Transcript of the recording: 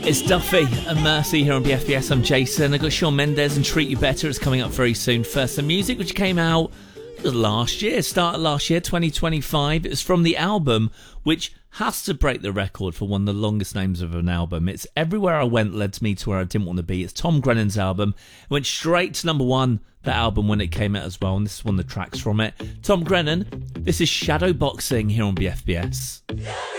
It's Duffy and Mercy here on BFBS. I'm Jason. I got Shawn Mendes and Treat You Better. It's coming up very soon. First, some music which came out last year, start of last year, 2025. It's from the album which has to break the record for one of the longest names of an album. It's Everywhere I Went Led Me to Where I Didn't Want to Be. It's Tom Grennan's album. It went straight to number one, that album, when it came out as well, and this is one of the tracks from it. Tom Grennan, this is Shadowboxing here on BFBS.